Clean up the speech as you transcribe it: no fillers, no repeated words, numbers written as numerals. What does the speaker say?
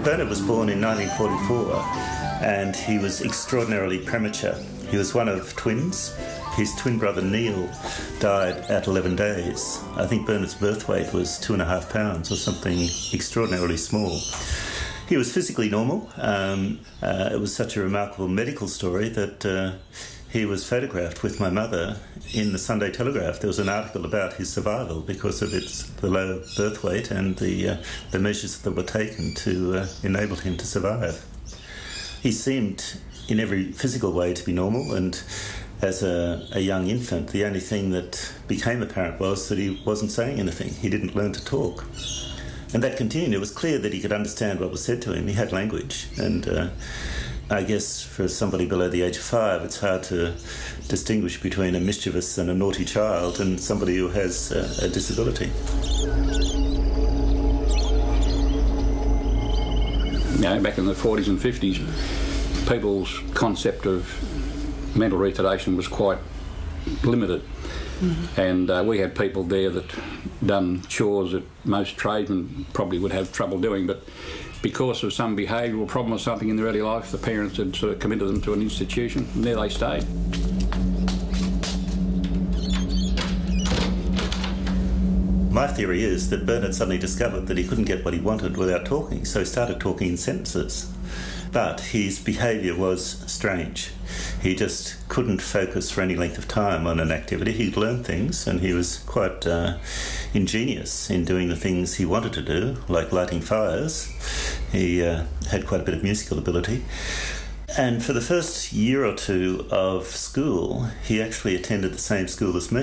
Bernard was born in 1944 and he was extraordinarily premature. He was one of twins. His twin brother Neil died at 11 days. I think Bernard's birth weight was 2.5 pounds or something extraordinarily small. He was physically normal. It was such a remarkable medical story that he was photographed with my mother in the Sunday Telegraph. There was an article about his survival because of the low birth weight and the measures that were taken to enable him to survive. He seemed in every physical way to be normal, and as a young infant, the only thing that became apparent was that he wasn't saying anything. He didn't learn to talk. And that continued. It was clear that he could understand what was said to him. He had language. And I guess for somebody below the age of 5, it's hard to distinguish between a mischievous and a naughty child and somebody who has a disability. You know, back in the 40s and 50s, people's concept of mental retardation was quite limited. Mm-hmm. And we had people there that done chores that most tradesmen probably would have trouble doing, but because of some behavioural problem or something in their early life, the parents had sort of committed them to an institution, and there they stayed. My theory is that Bernard suddenly discovered that he couldn't get what he wanted without talking, so he started talking in sentences. But his behaviour was strange. He just couldn't focus for any length of time on an activity. He'd learn things, and he was quite ingenious in doing the things he wanted to do, like lighting fires. He had quite a bit of musical ability. And for the first year or two of school, he actually attended the same school as me.